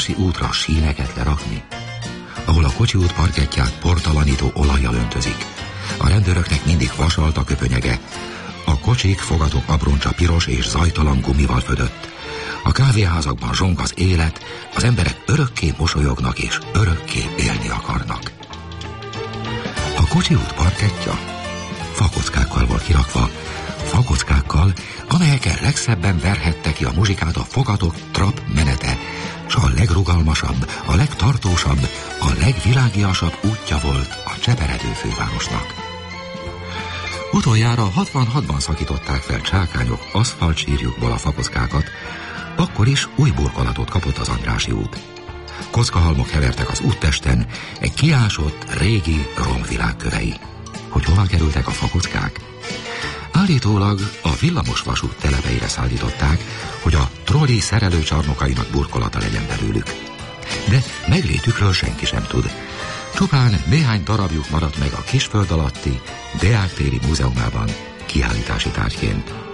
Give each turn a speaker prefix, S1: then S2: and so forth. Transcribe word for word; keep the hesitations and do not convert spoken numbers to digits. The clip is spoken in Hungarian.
S1: Andrássy útra síneket lerakni, ahol a kocsiút parkettját portalanító olajjal öntözik. A rendőröknek mindig vasalt a köpönyege, a kocsik fogatok abroncsa piros és zajtalan gumival födött. A kávéházakban zsong az élet, az emberek örökké mosolyognak és örökké élni akarnak. A kocsiút parkettja fakockákkal volt kirakva, fakockákkal, amelyekkel legszebben verhette ki a muzsikát a fogatok trap menete, s a legrugalmasabb, a legtartósabb, a legvilágiasabb útja volt a cseperedő fővárosnak. Utoljára hatvanhatban szakították fel csákányok aszfaltsírjukból a fakockákat, akkor is új burkolatot kapott az Andrássy út. Kockahalmok hevertek az úttesten, egy kiásott, régi romvilág kövei. Hogy hova kerültek a fakockák? Állítólag a villamos vasút telepeire szállították, hogy a trolli szerelőcsarnokainak burkolata legyen belőlük. De meglétükről senki sem tud. Csupán néhány darabjuk maradt meg a Kisföld alatti Deák téri múzeumában kiállítási tárgyként.